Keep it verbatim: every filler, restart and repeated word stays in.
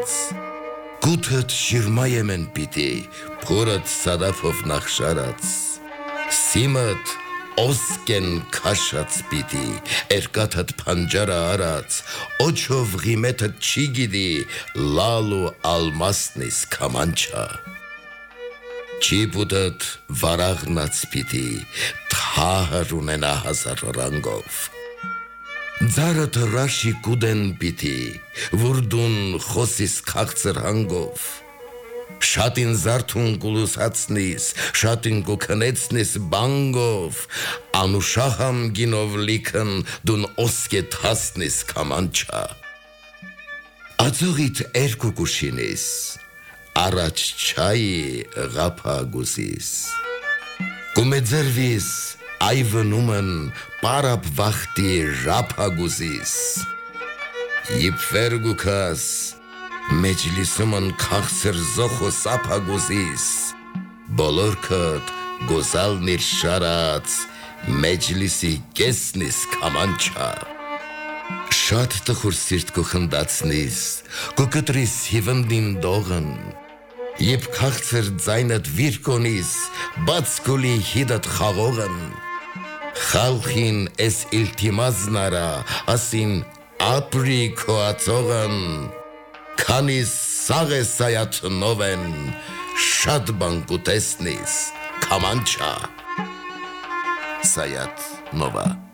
արած, գութըտ շիրմայեմ են պիտի, փորըտ սադափով նախշարած, սիմըտ Osken քաշած պիտի, երկաթդ փանջարը արած, օչով ղիմեթդ չի գիտի, լալ ու ալմասնիս կամանչա։ Չիպուտդ վարաղնած պիտի, թահր ունենա հազար ռանգով։ Ձարըդ ռաշի կուդեն պիտի, վուրդուն խոսիս քաղցր հանգով։ Շատին զարթուն կուլուսացնիս, շատին կուքնեցնիս բանգով, անուշահամ գինով լիքն դուն օսկե թասնիս կամանչա։ Ածողիտ երկու կուշինիս, առաջ չայի ղափագուսիս։ Կումեձերվիս այվնումն պարապ վախտի ժապագուսիս։ Իպվեր գուքաս, Մեջլիսումն քաղցր զոխո սափագուզիս, բոլորքդ գոզալն իր շարած, մեջլիսի կեսնիս կամանչա։ Շատ տխուր սիրտ կուխնդացնիս, կուկտրիս հիվնդին դողն, Եբ քաղցր ձայնդ վիրկոնիս, բաց կուլի հիդդ խաղողն, Խալխին ես իլտիմազնարա, ասին ապրի քո ածողն, Քանի սաղ է սայաթնով են, շատ բան կուտեսնիս, կամանչա։ Սայաթ նովա